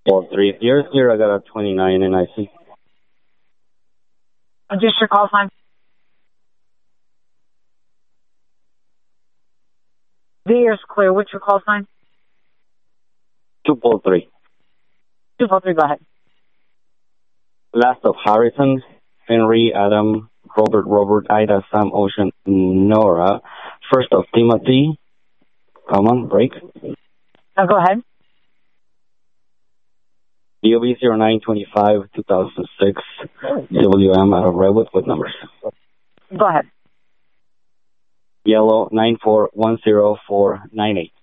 Well, 3. Here I got a 29 and I see. Just your call sign. The ear's clear. What's your call sign? 243. 243, go ahead. Last of Harrison, Henry, Adam, Robert, Ida, Sam, Ocean, Nora. First of Timothy. Come on, break. Now go ahead. DOB 0925 2006. WM out of Redwood with numbers. Go ahead. Yellow 9410498.